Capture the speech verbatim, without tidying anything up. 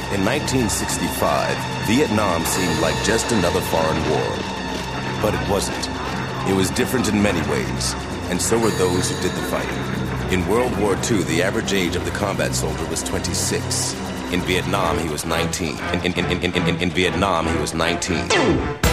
In nineteen sixty-five, Vietnam seemed like just another foreign war. But it wasn't. It was different in many ways, and so were those who did the fighting. In World War Two, the average age of the combat soldier was twenty-six. In Vietnam, he was nineteen. In, in, in, in, in, in Vietnam, he was nineteen.